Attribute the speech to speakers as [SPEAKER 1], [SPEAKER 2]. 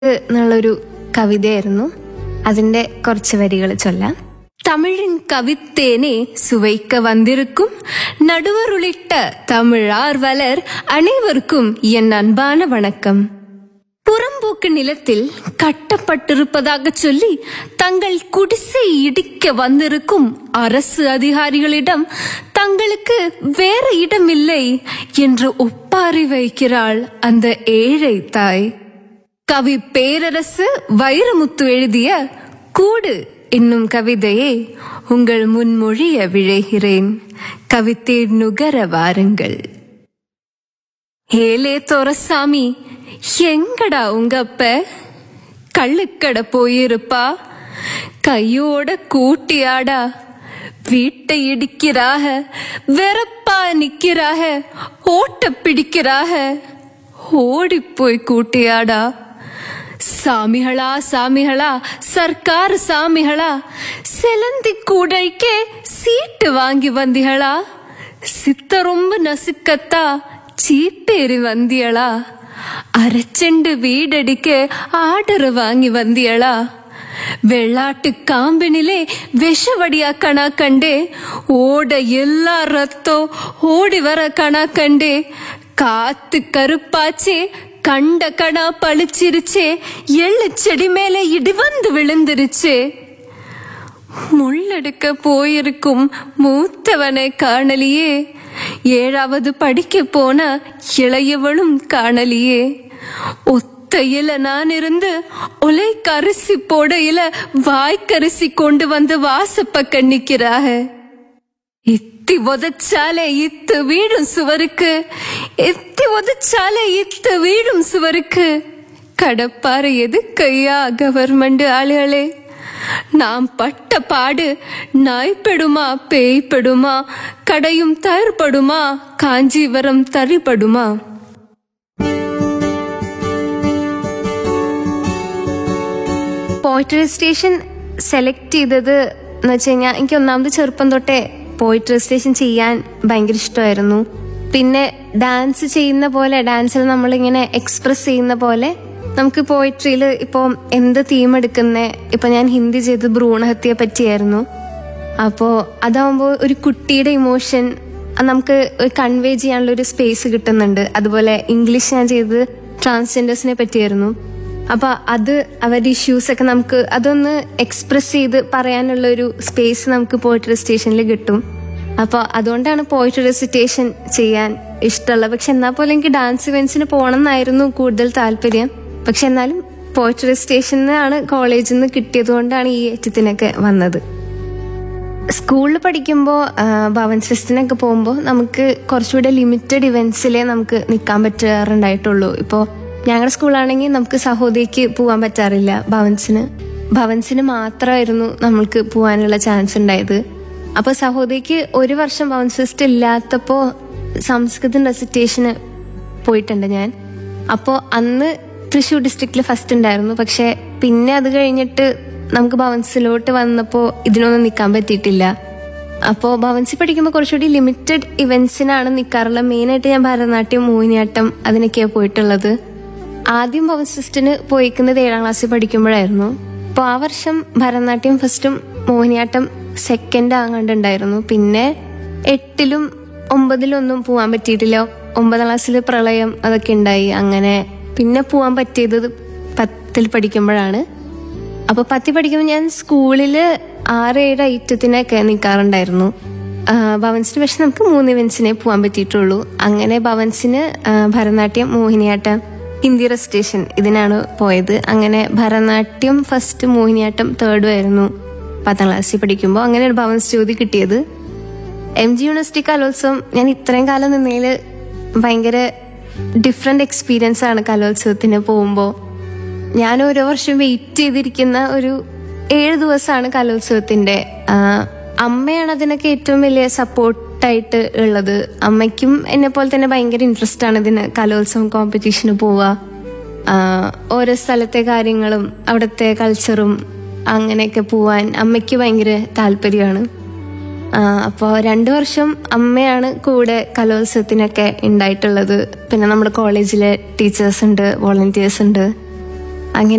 [SPEAKER 1] എന്നുള്ളൊരു കവിതയായിരുന്നു. അതിന്റെ കുറച്ച് വരികൾ ചൊല്ലാം. தமிழின் கவித்தேனே சுவைக்க வந்திருக்கும் நடுவர் உள்ளிட்ட தமிழார்வலர் அனைவருக்கும் என் அன்பான வணக்கம். புறம்போக்கு நிலத்தில் கட்டப்பட்டிருப்பதாக சொல்லி தங்கள் குடிசை இடிக்க வந்திருக்கும் அரசு அதிகாரிகளிடம் தங்களுக்கு வேற இடமில்லை என்று ஒப்பாரி வைக்கிறாள் அந்த ஏழை தாய். கவி பேரரசு வைரமுத்து எழுதிய கூடு என்னும் கவிதையை உங்கள் முன்மொழிய விழைகிறேன். கவிதை நுகர வாருங்கள். ஏலே துரசாமி, எங்கடா உங்க அப்ப? கள்ளுக்கடை போயிருப்பா, கையோட கூட்டியாடா. வீட்டை இடிக்கிறாக, வெறப்பா நிக்கிறாக, ஓட்ட பிடிக்கிறாக. ஓடிப்போய் கூட்டியாடா. சாமிகளா சாமிகளா, சர்க்கார் சாமிகளா, செலந்தி கூடைக்கே சீட்டு வாங்கி வந்திகளா. சித்த ரொம்ப நசுக்கத்தா சீப்பேறி வந்தியளா. അരച്ചെണ്ട് വീടടിക്ക് ആർഡർ വാങ്ങി വന്നിയളാ. വെള്ളാട്ട് കാമ്പിനിലെ വിഷവടിയ കണ കണ്ടേ, ഓട എല്ലാ റത്തോ ഓടിവര കണ കണ്ടേ. കാത്ത് കറുപ്പാച്ചേ, കണ്ട കണ പളിച്ചിരിച്ചേ, എള്ളിച്ചെടി മേലെ ഇടിവന്ന് വിളുந்திருச்சே. മുള്ളെടുക്ക പോയിരിക്കും മൂത്തവനെ കാണലിയേ. ஏழாவது படிக்க போன இளையவளும் காணலியே. ஒத்தையில நான் இருந்து ஒலைக்கரிசி போடையில வாய்க்கரிசி கொண்டு வந்து வாசப்பக்க நிக்கிறாக. இத்தி உதச்சாலே இத்து வீடும் சுவருக்கு, எத்தி உதச்சாலே இத்து வீடும் சுவருக்கு. கடப்பாரு எதுக்கையா கவர்மெண்ட் ஆளுகளே? நாம் பட்ட பாடு நாய்படுமா பேய்படுமா, கடையும் தயார்படுமா காஞ்சிவரம் தரிபடுமா? പോയിട്രി സ്റ്റേഷൻ സെലക്ട് ചെയ്തത് എന്ന് വെച്ച് കഴിഞ്ഞാൽ, എനിക്ക് ഒന്നാമത് ചെറുപ്പം തൊട്ടേ പോയിട്രി സ്റ്റേഷൻ ചെയ്യാൻ ഭയങ്കര ഇഷ്ടമായിരുന്നു. പിന്നെ ഡാൻസ് ചെയ്യുന്ന പോലെ, ഡാൻസിൽ നമ്മളിങ്ങനെ എക്സ്പ്രസ് ചെയ്യുന്ന പോലെ നമുക്ക് പോയിട്രിയിൽ ഇപ്പോൾ എന്ത് തീം എടുക്കുന്നേ. ഇപ്പൊ ഞാൻ ഹിന്ദി ചെയ്ത് ഭ്രൂണഹത്യയെ പറ്റിയായിരുന്നു. അപ്പോൾ അതാവുമ്പോൾ ഒരു കുട്ടിയുടെ ഇമോഷൻ നമുക്ക് കൺവേ ചെയ്യാനുള്ള ഒരു സ്പേസ് കിട്ടുന്നുണ്ട്. അതുപോലെ ഇംഗ്ലീഷ് ഞാൻ ചെയ്തത് ട്രാൻസ്ജെൻഡേഴ്സിനെ പറ്റിയായിരുന്നു. അപ്പൊ അത് അവരുടെ ഇഷ്യൂസ് ഒക്കെ നമുക്ക് അതൊന്ന് എക്സ്പ്രസ് ചെയ്ത് പറയാനുള്ള ഒരു സ്പേസ് നമുക്ക് പോയിട്രി സ്റ്റേഷനിൽ കിട്ടും. അപ്പൊ അതുകൊണ്ടാണ് പോയിട്രി റെസിറ്റേഷൻ ചെയ്യാൻ ഇഷ്ടമുള്ളത്. പക്ഷെ എന്നാൽ പോലെ എനിക്ക് ഡാൻസ് ഇവന്റ്സിന് പോകണം എന്നായിരുന്നു കൂടുതൽ താല്പര്യം. പക്ഷെ എന്നാലും പോയിട്രി റെസിറ്റേഷനാണ് കോളേജിൽ നിന്ന് കിട്ടിയത് കൊണ്ടാണ് ഈ ഏറ്റത്തിനൊക്കെ വന്നത്. സ്കൂളിൽ പഠിക്കുമ്പോൾ ഭവൻസ് ഫെസ്റ്റിനൊക്കെ പോകുമ്പോൾ നമുക്ക് കുറച്ചുകൂടെ ലിമിറ്റഡ് ഇവന്റ്സിലേ നമുക്ക് നിൽക്കാൻ പറ്റാറുണ്ടായിട്ടുള്ളൂ. ഇപ്പോൾ ഞങ്ങളുടെ സ്കൂളാണെങ്കിൽ നമുക്ക് സഹോദരിക്ക് പോകാൻ പറ്റാറില്ല. ഭവൻസിന് മാത്രമായിരുന്നു നമ്മൾക്ക് പോകാനുള്ള ചാൻസ് ഉണ്ടായത്. അപ്പോൾ സഹോദരിക്ക് ഒരു വർഷം ഭവൻസ് ഫെസ്റ്റ് ഇല്ലാത്തപ്പോൾ സംസ്കൃതം റെസിറ്റേഷന് പോയിട്ടുണ്ട് ഞാൻ. അപ്പോൾ അന്ന് തൃശ്ശൂർ ഡിസ്ട്രിക്റ്റിൽ ഫസ്റ്റ് ഉണ്ടായിരുന്നു. പക്ഷെ പിന്നെ അത് കഴിഞ്ഞിട്ട് നമുക്ക് ഭവൻസിലോട്ട് വന്നപ്പോൾ ഇതിനൊന്നും നിൽക്കാൻ പറ്റിയിട്ടില്ല. അപ്പോൾ ഭവൻസിൽ പഠിക്കുമ്പോൾ കുറച്ചുകൂടി ലിമിറ്റഡ് ഇവന്റ്സിനാണ് നിൽക്കാറുള്ളത്. മെയിനായിട്ട് ഞാൻ ഭരതനാട്യം, മോഹിനിയാട്ടം അതിനൊക്കെയാണ് പോയിട്ടുള്ളത്. ആദ്യം ഭവൻസ് ഫെസ്റ്റിന് പോയിക്കുന്നത് 7ാം ക്ലാസ്സിൽ പഠിക്കുമ്പോഴായിരുന്നു. അപ്പോൾ ആ വർഷം ഭരതനാട്യം ഫസ്റ്റും മോഹിനിയാട്ടം സെക്കൻഡ് ആങ്ങാണ്ടുണ്ടായിരുന്നു. പിന്നെ 8ലും 9ലൊന്നും പോകാൻ പറ്റിയിട്ടില്ല. 9ാം ക്ലാസ്സിൽ പ്രളയം അതൊക്കെ ഉണ്ടായി. അങ്ങനെ പിന്നെ പോകാൻ പറ്റിയത് 10ൽ പഠിക്കുമ്പോഴാണ്. അപ്പോൾ 10ൽ പഠിക്കുമ്പോൾ ഞാൻ സ്കൂളിൽ 6-7 ഐറ്റത്തിനൊക്കെ നിൽക്കാറുണ്ടായിരുന്നു. ഭവൻസിന് പക്ഷെ നമുക്ക് 3 ഇവന്റ്സിനെ പോകാൻ പറ്റിയിട്ടുള്ളൂ. അങ്ങനെ ഭവൻസിന് ഭരതനാട്യം, മോഹിനിയാട്ടം, ഹിന്ദി റെസിറ്റേഷൻ ഇതിനാണ് പോയത്. അങ്ങനെ ഭരതനാട്യം ഫസ്റ്റ്, മോഹിനിയാട്ടം തേർഡും ആയിരുന്നു 10ാം ക്ലാസ്സിൽ പഠിക്കുമ്പോൾ. അങ്ങനെയാണ് ഭവൻസ് ജ്യോതി കിട്ടിയത്. MG യൂണിവേഴ്സിറ്റി കലോത്സവം ഞാൻ ഇത്രയും കാലം നിന്നതിൽ ഭയങ്കര ഡിഫറെന്റ് എക്സ്പീരിയൻസ് ആണ്. കലോത്സവത്തിന് പോകുമ്പോൾ ഞാൻ ഓരോ വർഷം വെയിറ്റ് ചെയ്തിരിക്കുന്ന ഒരു 7 ദിവസമാണ് കലോത്സവത്തിന്റെ. അമ്മയാണ് അതിനൊക്കെ ഏറ്റവും വലിയ സപ്പോർട്ടായിട്ട് ഉള്ളത്. അമ്മയ്ക്കും എന്നെ പോലെ തന്നെ ഭയങ്കര ഇൻട്രസ്റ്റ് ആണ് ഇതിന്, കലോത്സവം കോമ്പറ്റീഷന് പോവുക, ഓരോ സ്ഥലത്തെ കാര്യങ്ങളും അവിടുത്തെ കൾച്ചറും അങ്ങനെയൊക്കെ പോവാൻ അമ്മയ്ക്ക് ഭയങ്കര താല്പര്യമാണ്. അപ്പോൾ 2 വർഷം അമ്മയാണ് കൂടെ കലോത്സവത്തിനൊക്കെ ഉണ്ടായിട്ടുള്ളത്. പിന്നെ നമ്മുടെ കോളേജിലെ ടീച്ചേഴ്സ് ഉണ്ട്, വോളണ്ടിയേഴ്സ് ഉണ്ട്. അങ്ങനെ